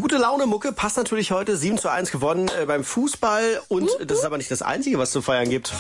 Gute Laune Mucke passt natürlich heute. 7:1 gewonnen beim Fußball. Und das ist aber nicht das Einzige, was zu feiern gibt.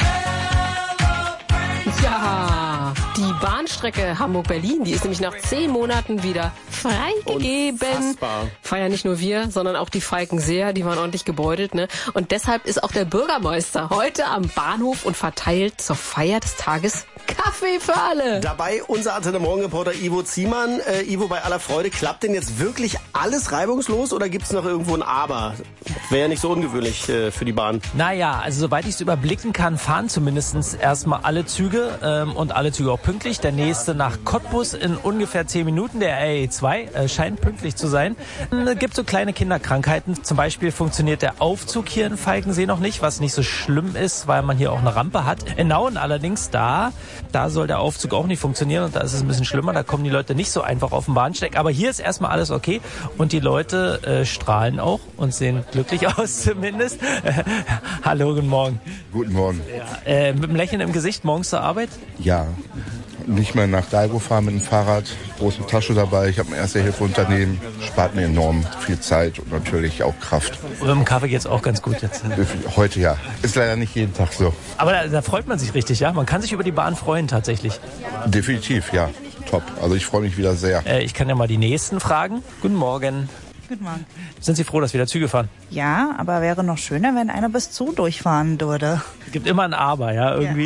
Ja, die Bahnstrecke Hamburg-Berlin, die ist nämlich nach 10 Monaten wieder freigegeben. Unfassbar. Feiern nicht nur wir, sondern auch die Falkenseer, die waren ordentlich gebeutelt, ne? Und deshalb ist auch der Bürgermeister heute am Bahnhof und verteilt zur Feier des Tages Kaffee für alle. Dabei unser Antenne Morgen-Reporter Ivo Ziemann. Ivo, bei aller Freude, klappt denn jetzt wirklich alles reibungslos oder gibt's noch irgendwo ein Aber? Wäre ja nicht so ungewöhnlich für die Bahn. Naja, also soweit ich es überblicken kann, fahren zumindest erstmal alle Züge und alle Züge auch pünktlich. Der nächste nach Cottbus in ungefähr 10 Minuten, der RE2, scheint pünktlich zu sein. Es gibt so kleine Kinderkrankheiten. Zum Beispiel funktioniert der Aufzug hier in Falkensee noch nicht, was nicht so schlimm ist, weil man hier auch eine Rampe hat. In Nauen allerdings, da soll der Aufzug auch nicht funktionieren und da ist es ein bisschen schlimmer. Da kommen die Leute nicht so einfach auf den Bahnsteig. Aber hier ist erstmal alles okay und die Leute strahlen auch und sehen glücklich aus zumindest. Hallo, guten Morgen. Guten Morgen. Ja, mit einem Lächeln im Gesicht morgens zur Arbeit? Ja, nicht mehr nach Dalgo fahren mit dem Fahrrad, große Tasche dabei. Ich habe ein Erste-Hilfe-Unternehmen, spart mir enorm viel Zeit und natürlich auch Kraft. Und mit dem Kaffee geht's auch ganz gut jetzt. Heute ja. Ist leider nicht jeden Tag so. Aber da freut man sich richtig, ja? Man kann sich über die Bahn freuen tatsächlich. Definitiv, ja. Top. Also ich freue mich wieder sehr. Ich kann ja mal die nächsten fragen. Guten Morgen. Guten Morgen. Sind Sie froh, dass wieder Züge fahren? Ja, aber wäre noch schöner, wenn einer bis zu durchfahren würde. Es gibt immer ein Aber, ja, irgendwie.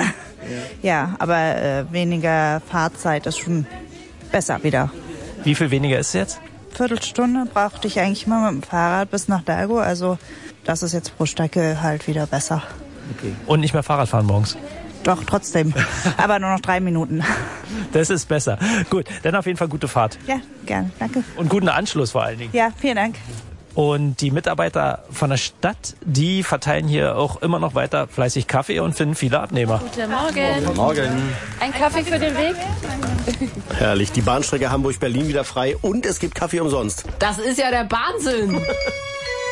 Ja, aber weniger Fahrzeit ist schon besser wieder. Wie viel weniger ist es jetzt? Viertelstunde brauchte ich eigentlich immer mit dem Fahrrad bis nach Dalgo. Also das ist jetzt pro Strecke halt wieder besser. Okay. Und nicht mehr Fahrrad fahren morgens? Doch, trotzdem. Aber nur noch 3 Minuten. Das ist besser. Gut, dann auf jeden Fall gute Fahrt. Ja, gerne. Danke. Und guten Anschluss vor allen Dingen. Ja, vielen Dank. Und die Mitarbeiter von der Stadt, die verteilen hier auch immer noch weiter fleißig Kaffee und finden viele Abnehmer. Guten Morgen. Guten Morgen. Ein Kaffee für den Weg? Herrlich, die Bahnstrecke Hamburg-Berlin wieder frei und es gibt Kaffee umsonst. Das ist ja der Wahnsinn.